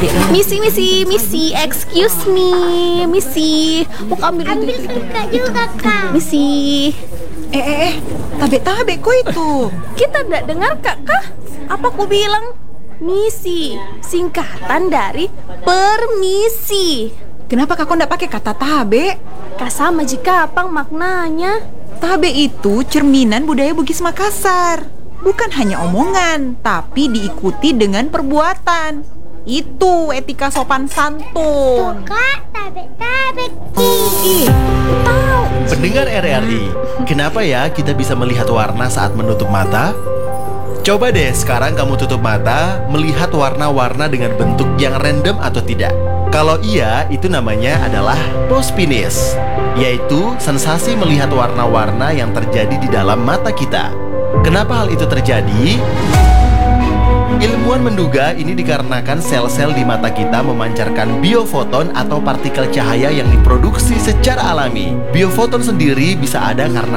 adek lah. Misi, excuse me, Misi. Mau ambil itu. Kak juga, Kak. Misi. Tabe kok itu. Kita tidak dengar Kak? Apa aku bilang? Misi, singkatan dari permisi. Kenapa kakak ndak pakai kata tabe? Kak sama jika apa maknanya? Tabe itu cerminan budaya Bugis Makassar. Bukan hanya omongan, tapi diikuti dengan perbuatan. Itu etika sopan santun. Kak, tabe. Ih, tahu. Pendengar RRI, kenapa ya kita bisa melihat warna saat menutup mata? Coba deh sekarang kamu tutup mata, melihat warna-warna dengan bentuk yang random atau tidak. Kalau iya, itu namanya adalah pospinis, yaitu sensasi melihat warna-warna yang terjadi di dalam mata kita. Kenapa hal itu terjadi? Ilmuwan menduga ini dikarenakan sel-sel di mata kita memancarkan biofoton atau partikel cahaya yang diproduksi secara alami. Biofoton sendiri bisa ada karena